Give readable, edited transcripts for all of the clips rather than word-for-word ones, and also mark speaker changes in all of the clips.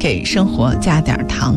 Speaker 1: 给生活加点糖。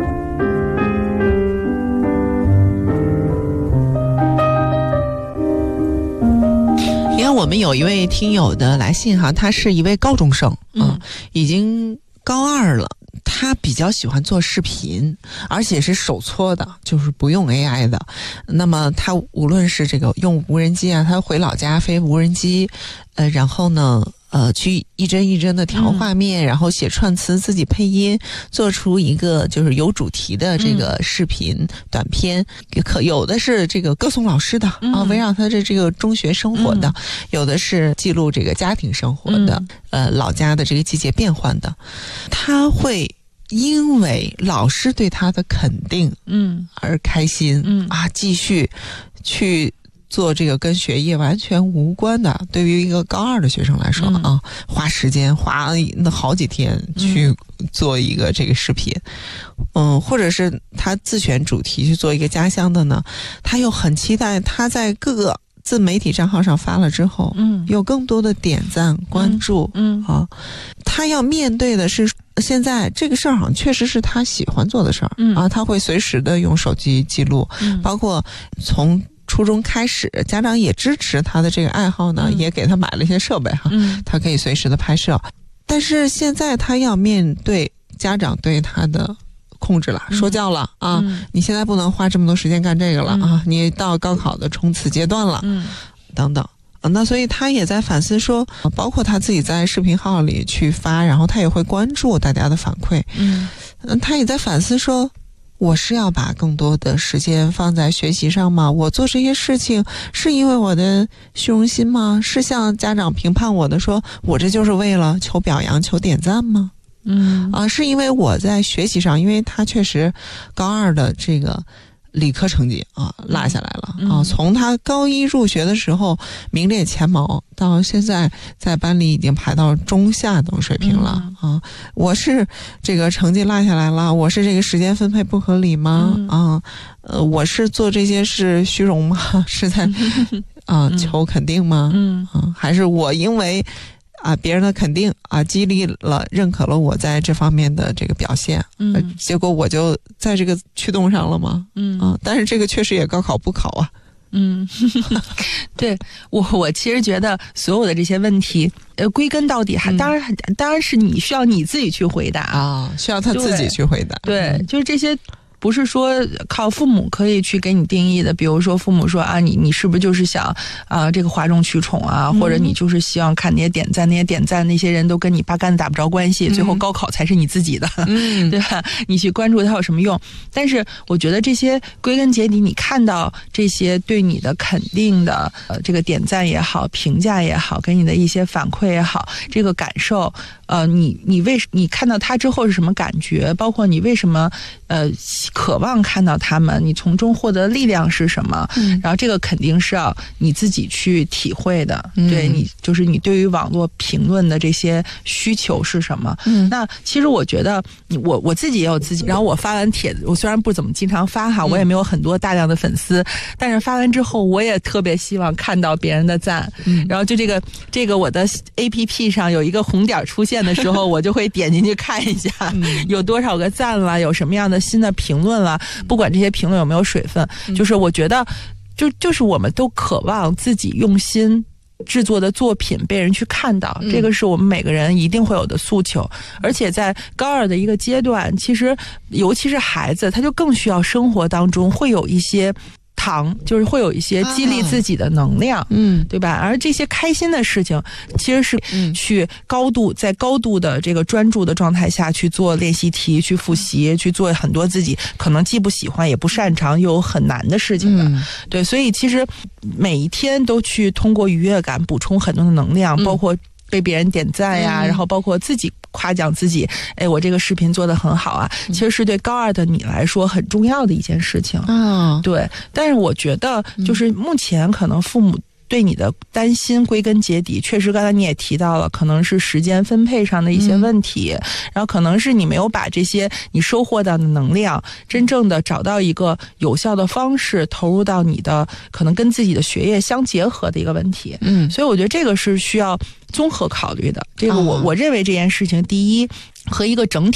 Speaker 1: 你看，我们有一位听友的来信哈，他是一位高中生，已经高2了。他比较喜欢做视频，而且是手搓的，就是不用 AI 的。那么他无论是这个用无人机啊，他回老家飞无人机，然后呢，去一帧一帧的调画面，然后写串词，自己配音，做出一个就是有主题的这个视频短片。有的是这个歌颂老师的啊，围绕他的这个中学生活的，有的是记录这个家庭生活的，老家的这个季节变换的。他会因为老师对他的肯定，而开心，继续去做这个跟学业完全无关的，对于一个高2的学生来说啊，花时间花那好几天去做一个这个视频，或者是他自选主题去做一个家乡的呢，他又很期待他在各个自媒体账号上发了之后，有更多的点赞关注，他要面对的是现在这个事儿好像确实是他喜欢做的事儿，他会随时的用手机记录，包括从初中开始，家长也支持他的这个爱好呢，也给他买了一些设备哈，他可以随时的拍摄。但是现在他要面对家长对他的控制了，说教了啊，你现在不能花这么多时间干这个了啊，你到高考的冲刺阶段了，等等。那所以他也在反思说，包括他自己在视频号里去发，然后他也会关注大家的反馈，他也在反思说，我是要把更多的时间放在学习上吗？我做这些事情是因为我的虚荣心吗？是像家长评判我的说我这就是为了求表扬求点赞吗？是因为我在学习上，因为他确实高2的这个理科成绩落下来了从他高1入学的时候名列前茅，到现在在班里已经排到中下等水平了我是这个成绩落下来了，我是这个时间分配不合理吗？我是做这些是虚荣吗？是在求肯定吗？还是我因为别人的肯定激励了认可了我在这方面的这个表现，结果我就在这个驱动上了吗？但是这个确实也高考不考啊。
Speaker 2: 对，我其实觉得所有的这些问题归根到底当然是你需要你自己去回答
Speaker 1: 需要他自己去回答。
Speaker 2: 对，就是这些不是说靠父母可以去给你定义的，比如说父母说你是不是就是想这个哗众取宠或者你就是希望看那些点赞，那些点赞那些人都跟你八竿子打不着关系，最后高考才是你自己的，对吧？你去关注它有什么用？但是我觉得这些归根结底，你看到这些对你的肯定的这个点赞也好，评价也好，给你的一些反馈也好，这个感受，你看到它之后是什么感觉？包括你为什么渴望看到他们，你从中获得的力量是什么？然后这个肯定是要你自己去体会的。对，你就是你对于网络评论的这些需求是什么？那其实我觉得我自己也有自己，然后我发完帖子，我虽然不怎么经常发哈，我也没有很多大量的粉丝，但是发完之后我也特别希望看到别人的赞。然后就这个我的 APP 上有一个红点出现的时候，我就会点进去看一下有多少个赞了，有什么样的新的评论了，不管这些评论有没有水分，就是我觉得就是我们都渴望自己用心制作的作品被人去看到，这个是我们每个人一定会有的诉求。而且在高2的一个阶段，其实尤其是孩子，他就更需要生活当中会有一些就是会有一些激励自己的能量，对吧？而这些开心的事情，其实是去在高度的这个专注的状态下去做练习题、去复习、去做很多自己可能既不喜欢也不擅长又很难的事情的。对，所以其实每一天都去通过愉悦感补充很多的能量，包括被别人点赞呀，然后包括自己夸奖自己，我这个视频做得很好啊，其实是对高2的你来说很重要的一件事情。对，但是我觉得就是目前可能父母对你的担心归根结底，确实刚才你也提到了，可能是时间分配上的一些问题，然后可能是你没有把这些你收获到的能量真正的找到一个有效的方式投入到你的可能跟自己的学业相结合的一个问题。所以我觉得这个是需要综合考虑的。这个我认为这件事情，第一和一个整体